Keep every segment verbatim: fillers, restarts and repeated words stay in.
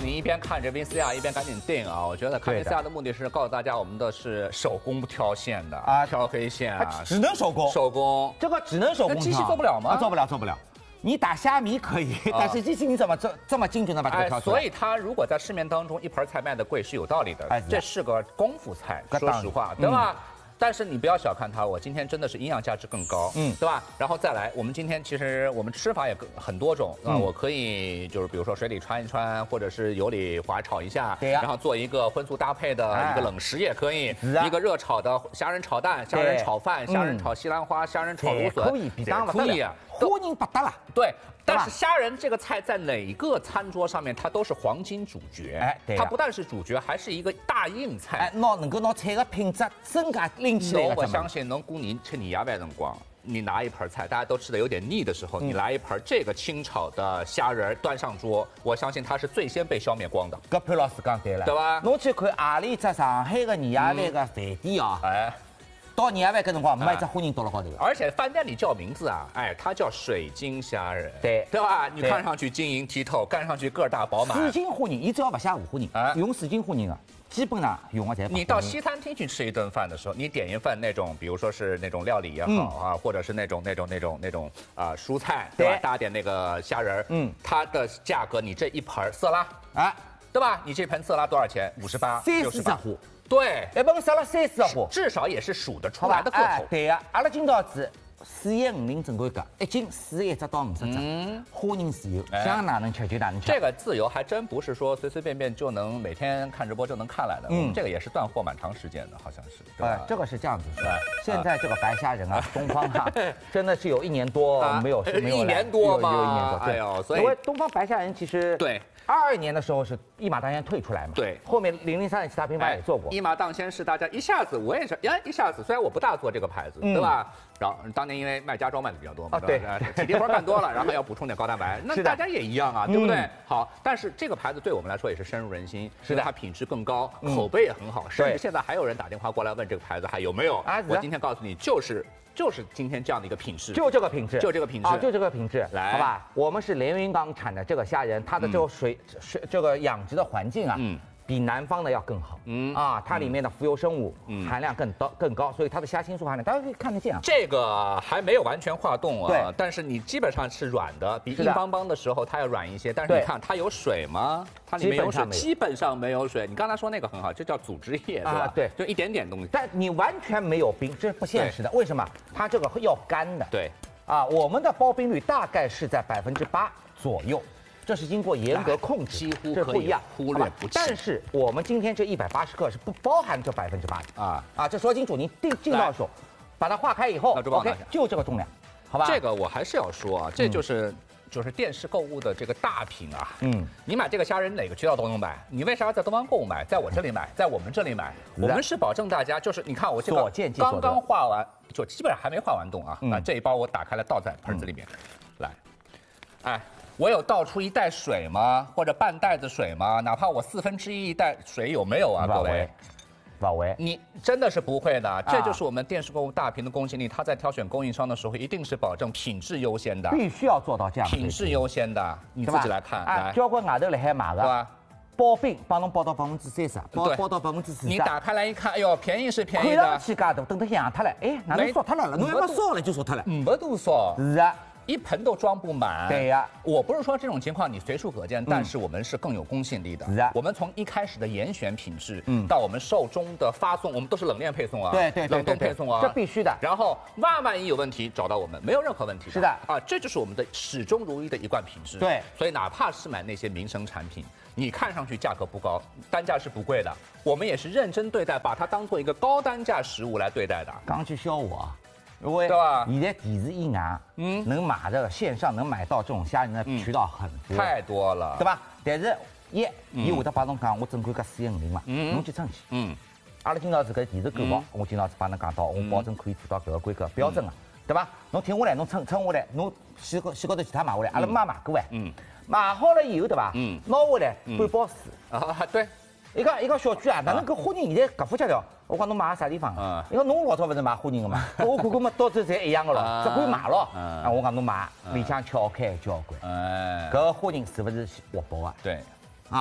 诉你，一边看着 V C R 一边赶紧订啊！我觉得看 V C R 的目的是告诉大家，我们的是手工挑线的啊，挑黑线啊， 只能手工， 手工， 这个只能手工， 机器做不了吗？ 做不了，做不了。你打虾米可以，但是机器你怎么这这么精准的把这个挑出来？ 所以它如果在市面当中一盘菜卖的贵是有道理的，这是个功夫菜，说实话，对吧？但是你不要小看它，我今天真的是营养价值更高，嗯，对吧？然后再来，我们今天其实我们吃法也很多种啊，我可以就是比如说水里穿一穿，或者是油里滑炒一下，对呀，然后做一个荤素搭配的一个冷食也可以，一个热炒的虾仁炒蛋、虾仁炒饭、虾仁炒西兰花、虾仁炒芦笋， 可以，比当可以啊， 花仁不得了， 对。但是虾仁这个菜在哪个餐桌上面，它都是黄金主角。哎，对，它不但是主角，还是一个大硬菜。哎， 拿能够拿菜的品质增加拎起来。 我相信，能过年吃年夜饭辰光，你拿一盘菜，大家都吃的有点腻的时候，你来一盘这个清炒的虾仁端上桌，我相信它是最先被消灭光的。 搿潘老师讲对了， 对吧？ 侬去看阿里只上海的年夜饭的饭店啊，哎。到年夜饭搿辰光，没一只花人倒了高头。 而且饭店里叫名字啊，哎，它叫水晶虾仁， 对对吧？你看上去晶莹剔透，看上去个大饱满。 水晶花人，伊只要不下五花人，啊，用水晶花人啊，基本上用的侪。 你到西餐厅去吃一顿饭的时候，你点一份那种，比如说是那种料理也好啊，或者是那种那种那种那种啊蔬菜，对吧？搭点那个虾仁，嗯，它的价格，你这一盘色拉，啊，对吧？你这盆色拉多少钱？五十八， 三十花。 对， 一盆杀了三十花， 至少也是数得出来的个头。 对呀，阿拉今朝子四一五零正规价，一斤四十一只到五十只，花人自由，想哪能吃就哪能吃。 这个自由还真不是说随随便便就能每天看直播就能看来的，我们这个也是断货蛮长时间的，好像是。 对，这个是这样子是吧？现在这个白虾仁啊，东方哈，真的是有一年多没有没有一年多吗？ 有一年多， 哎呦，所以因为东方白虾仁其实对。 二二年的时候是一马当先退出来嘛， 对， 后面零零三的其他品牌也做过。 一马当先是大家一下子，我也是，呀，一下子，虽然我不大做这个牌子，对吧？然后当年因为卖家装卖的比较多嘛， 对， 体力活干多了，然后要补充点高蛋白，那大家也一样啊，对不对？好，但是这个牌子对我们来说也是深入人心，是的，它品质更高，口碑也很好，甚至现在还有人打电话过来问这个牌子还有没有。我今天告诉你，就是。就是今天这样的一个品质， 就这个品质， 就这个品质啊，就这个品质， 来， 好吧？我们是连云港产的这个虾仁，它的这个水水这个养殖的环境啊，嗯，比南方的要更好，嗯啊，它里面的浮游生物含量更高更高，所以它的虾青素含量大家可以看得见啊。 这个还没有完全化冻啊，对，但是你基本上是软的，比硬邦邦的时候它要软一些，但是你看它有水吗？它里面有水，基本上没有水。你刚才说那个很好，这叫组织液，对吧？ 对， 就一点点东西。 但你完全没有冰，这是不现实的。为什么？它这个要干的。 对， 啊，我们的包冰率大概是在百分之八左右，这是经过严格控制， 几乎这不一样， 忽略不计。 但是我们今天这一百八十克是不包含这百分之八的啊啊，这说清楚，你定进到手，把它化开以后 ，OK， 就这个重量，好吧？ 这个我还是要说啊，这就是。就是电视购物的这个大屏啊，嗯，你买这个虾仁哪个渠道都能买，你为啥要在东方购物买，在我这里买，在我们这里买？我们是保证大家，就是你看我这个刚刚化完，就基本上还没化完冻啊，那这一包我打开来倒在盆子里面，来，哎，我有倒出一袋水吗？或者半袋子水吗？哪怕我四分之一袋水有没有啊，各位？ 保维， 你真的是不会的，这就是我们电视购物大屏的公信力。他在挑选供应商的时候，一定是保证品质优先的， 必须要做到这样。 品质优先的，你自己来看。来， 交关外头来海买的，对吧？包冰帮侬包到百分之三十，包包到百分之四十。 你打开来一看，哎呦，便宜是便宜的， 看上去介大，等它养脱了，哎，哪能烧脱了？侬要么烧了就烧脱了， 没多少。 是啊。 一盆都装不满。 对呀， 我不是说这种情况你随处可见，但是我们是更有公信力的。是啊，我们从一开始的严选品质，嗯，到我们寿终的发送，我们都是冷链配送啊， 对对， 冷冻配送啊， 这必须的。 然后万万一有问题找到我们，没有任何问题。 是的啊，这就是我们的始终如一的一贯品质。 对， 所以哪怕是买那些民生产品，你看上去价格不高，单价是不贵的，我们也是认真对待，把它当做一个高单价食物来对待的。 刚去销我。因为对吧？ 现在电视以外，嗯，能买这个线上能买到这种虾仁的渠道很多， 太多了， 对吧？但是一，伊会得帮侬讲，我正规个四一五零嘛，侬去争取，嗯，阿拉今朝是搿电视购物，我今朝是帮侬讲到，我保证可以做到搿个规格标准个，对吧？侬听下来，侬称称下来，侬先高先高头其他买下来，阿拉妈买过哎，嗯，买好了以后，对吧？嗯，拿下来半包水啊，对。 一个一个小区啊，哪能搿花人现在搿副脚条？我讲侬买啥地方啊？伊讲侬老早勿是买花人个嘛？我看看嘛，到这侪一样个咯，只管买咯。啊，我讲侬买，里向撬开交关。哎，搿花人是勿是活宝啊？ 对， 啊，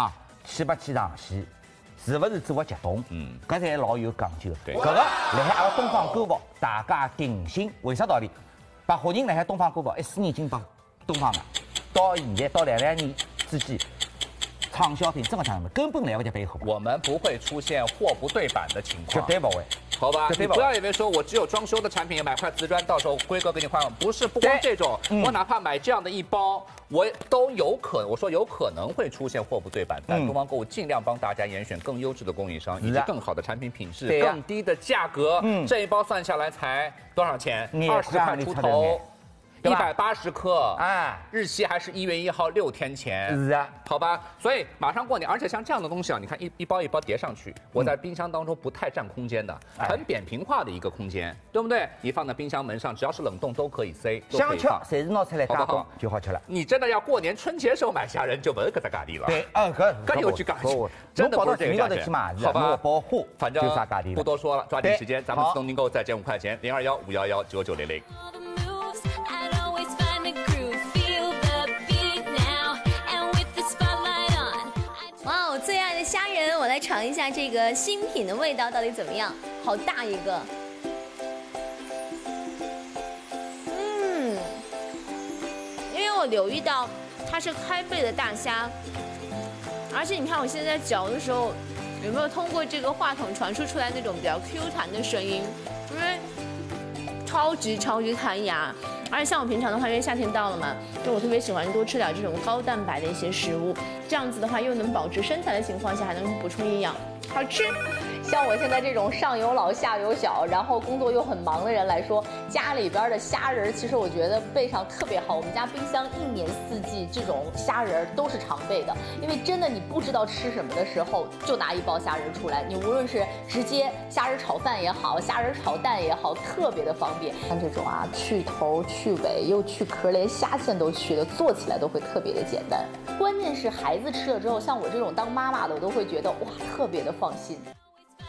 去不去上线，是不是做个急冻，嗯，搿才老有讲究。 对， 搿个辣海阿拉东方购物，大家定心，为啥道理？白虎人辣海东方购物一四年进帮东方的，到现在到两两年之间。畅销品，这个讲根本来不及背后。 我们不会出现货不对版的情况， 绝对不会。 好吧，你不要以为说我只有装修的产品，买块瓷砖，到时候规格给你换，不是，不光这种，嗯、我哪怕买这样的一包，我都有可，我说有可能会出现货不对版，但东方购物尽量帮大家严选更优质的供应商，以及更好的产品品质，更低的价格。嗯，这一包算下来才多少钱？二十块出头。一百八十克，哎，日期还是一月一号，六天前， 是啊， 好吧，所以马上过年，而且像这样的东西啊，你看一一包一包叠上去，我在冰箱当中不太占空间的，很扁平化的一个空间，对不对？你放在冰箱门上，只要是冷冻都可以塞， 想吃随时拿出来加工就好吃了。 你真的要过年春节时候买虾仁，就不是搿只价钿了。 对，哦，搿搿有去讲究，真的不是这个价钱，好吧？ 保护， 反正不多说了，抓紧时间，咱们自动订购再减五块钱，零二幺五幺幺九九零零。 虾仁，我来尝一下这个新品的味道到底怎么样？好大一个，嗯，因为我留意到它是开背的大虾，而且你看我现在嚼的时候，有没有通过这个话筒传输出来那种比较 Q 弹的声音？因为超级超级弹牙。而且像我平常的话，因为夏天到了嘛，就我特别喜欢多吃点这种高蛋白的一些食物，这样子的话又能保持身材的情况下，还能补充营养，好吃。 像我现在这种上有老下有小，然后工作又很忙的人来说，家里边的虾仁其实我觉得备上特别好。我们家冰箱一年四季这种虾仁都是常备的，因为真的你不知道吃什么的时候，就拿一包虾仁出来，你无论是直接虾仁炒饭也好，虾仁炒蛋也好，特别的方便。像这种啊，去头去尾又去壳，连虾线都去的，做起来都会特别的简单。关键是孩子吃了之后，像我这种当妈妈的，我都会觉得哇，特别的放心。